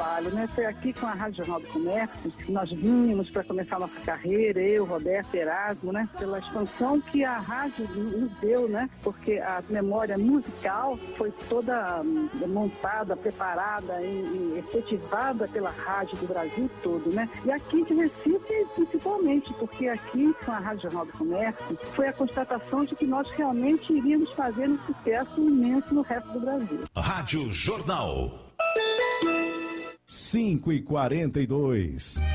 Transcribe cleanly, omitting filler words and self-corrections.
trabalho, né? Foi aqui com a Rádio Jornal do Comércio que nós vínhamos para começar a nossa carreira, eu, Roberto, Erasmo, né? Pela expansão que a rádio nos deu, né? Porque a memória musical foi toda montada, preparada e efetivada pela rádio do Brasil todo, né? E aqui de Recife, principalmente, porque aqui com a Rádio Jornal do Comércio foi a constatação de que nós realmente iríamos fazer um sucesso imenso no resto do Brasil. Rádio Jornal. 5h42.